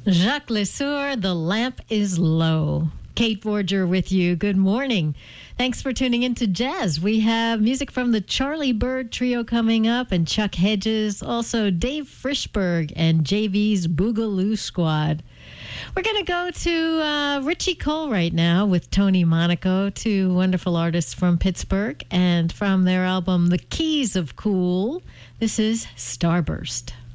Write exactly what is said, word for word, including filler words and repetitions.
Jacques Lesueur, The Lamp is Low. Kate Borger with you. Good morning. Thanks for tuning in to Jazz. We have music from the Charlie Bird Trio coming up and Chuck Hedges, also Dave Frischberg and J V's Boogaloo Squad. We're going to go to uh, Richie Cole right now with Tony Monaco, two wonderful artists from Pittsburgh, and from their album The Keys of Cool, this is Starburst.